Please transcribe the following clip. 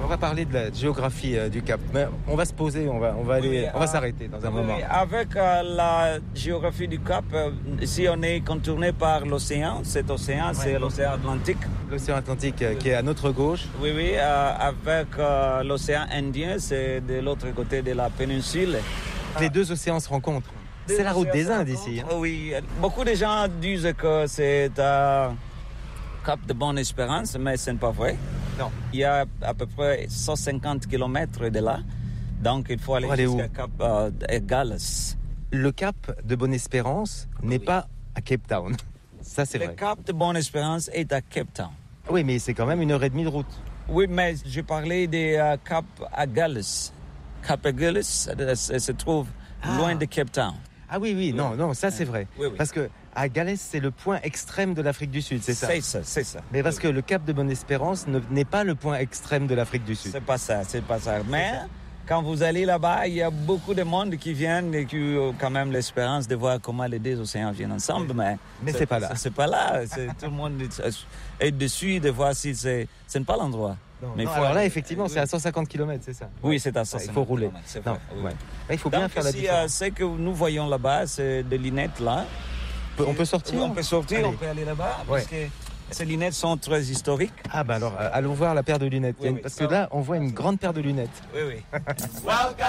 va parler de la géographie du Cap. Mais on va se poser, on va s'arrêter dans un moment. Avec la géographie du Cap, ici on est contourné par l'océan. Cet océan, c'est l'océan Atlantique. L'océan Atlantique qui est à notre gauche. Oui, avec l'océan Indien, c'est de l'autre côté de la péninsule. Les deux océans se rencontrent. C'est la route des Indes ici. Hein. Oui, beaucoup de gens disent que c'est Cap de Bonne-Espérance, mais ce n'est pas vrai. Non. Il y a à peu près 150 km de là, donc il faut aller jusqu'à Cap Galles. Le Cap de Bonne-Espérance n'est pas à Cape Town. Ça, c'est vrai. Le Cap de Bonne-Espérance est à Cape Town. Oui, mais c'est quand même 1h30 de route. Oui, mais je parlais des Cap à Galles. Cap à Galles se trouve loin de Cape Town. Ah oui, non, ça c'est vrai. Oui. Parce que à Galles, c'est le point extrême de l'Afrique du Sud, c'est ça? C'est ça. Mais parce que le Cap de Bonne-Espérance n'est pas le point extrême de l'Afrique du Sud. C'est pas ça. Mais quand vous allez là-bas, il y a beaucoup de monde qui viennent et qui ont quand même l'espérance de voir comment les deux océans viennent ensemble. Mais c'est pas là. C'est pas là. Tout le monde est dessus de voir si ce n'est pas l'endroit. Alors là, effectivement, c'est à 150 km, c'est ça? Oui, c'est à 150 Il faut rouler. km, c'est vrai. Là, il faut bien faire la différence. Ce que nous voyons là-bas, c'est des lunettes là. On peut sortir? Oui, on peut sortir, Allez. on peut aller là-bas. Parce que ces lunettes sont très historiques. Ah bah alors, allons voir la paire de lunettes. Oui, parce que là, on voit une grande paire de lunettes. Oui.